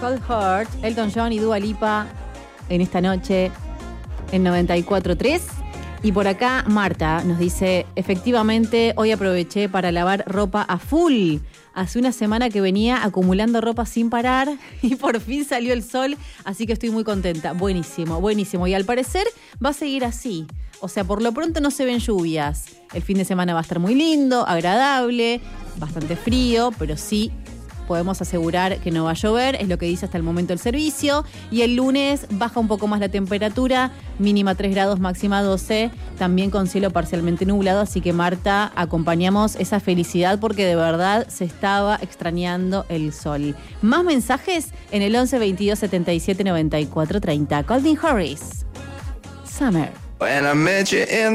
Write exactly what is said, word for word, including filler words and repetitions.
Cold Heart, Elton John y Dua Lipa en esta noche en noventa y cuatro punto tres. Y por acá Marta nos dice, efectivamente hoy aproveché para lavar ropa a full. Hace una semana que venía acumulando ropa sin parar y por fin salió el sol, así que estoy muy contenta. Buenísimo, buenísimo. Y al parecer va a seguir así. O sea, por lo pronto no se ven lluvias. El fin de semana va a estar muy lindo, agradable, bastante frío, pero sí podemos asegurar que no va a llover, es lo que dice hasta el momento el servicio. Y el lunes baja un poco más la temperatura, mínima tres grados, máxima doce, también con cielo parcialmente nublado. Así que Marta, acompañamos esa felicidad porque de verdad se estaba extrañando el sol. Más mensajes en el once veintidós setenta y siete noventa y cuatro treinta. Calvin Harris, Summer. When I met you in